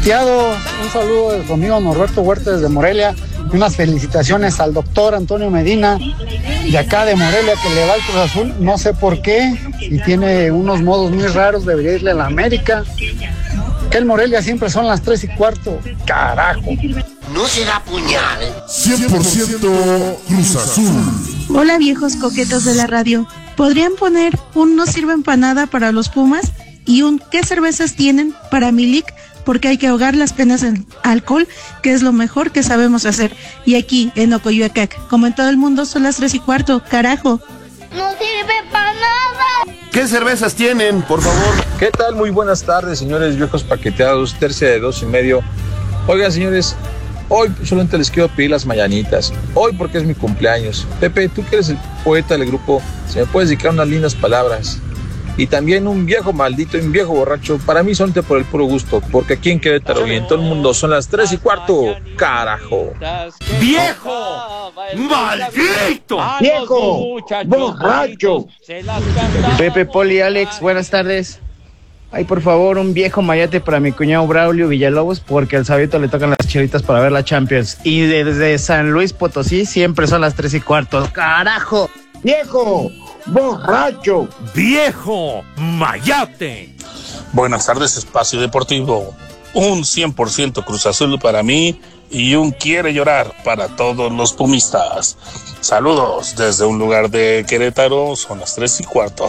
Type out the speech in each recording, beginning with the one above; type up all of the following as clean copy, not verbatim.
pisteado. Un saludo de su amigo Norberto Huerta desde Morelia. Y unas felicitaciones al doctor Antonio Medina, de acá de Morelia, que le va al Cruz Azul, no sé por qué, y tiene unos modos muy raros, debería irle a la América. Que el Morelia siempre son las 3:15, carajo. No será puñal. 100% Cruz Azul. Hola viejos coquetos de la radio, ¿podrían poner un no sirven para nada para los Pumas y un qué cervezas tienen para Milik? Porque hay que ahogar las penas en alcohol, que es lo mejor que sabemos hacer. Y aquí, en Ocoyoacac, como en todo el mundo, son las 3:15, carajo. ¡No sirve para nada! ¿Qué cervezas tienen, por favor? ¿Qué tal? Muy buenas tardes, señores viejos paqueteados, tercia de 2:30. Oigan, señores, hoy solamente les quiero pedir las mañanitas. Hoy porque es mi cumpleaños. Pepe, tú que eres el poeta del grupo, si me puedes dedicar unas lindas palabras. Y también un viejo maldito y un viejo borracho, para mí solamente por el puro gusto, porque aquí en Querétaro y en todo el mundo son las 3:15, carajo. ¡Viejo! ¡Maldito! ¡Viejo! ¡Borracho! Pepe, Poli, Alex, buenas tardes. Ay, por favor, un viejo mayate para mi cuñado Braulio Villalobos, porque al Sabito le tocan las chelitas para ver la Champions. Y desde San Luis Potosí siempre son las 3:15, carajo. ¡Viejo! ¡Borracho! ¡Viejo mayate! Buenas tardes, Espacio Deportivo. Un 100% Cruz Azul para mí y un quiere llorar para todos los pumistas. Saludos desde un lugar de Querétaro, son las 3:15.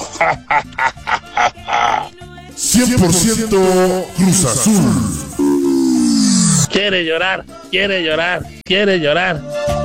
100% Cruz Azul. Quiere llorar, quiere llorar, quiere llorar.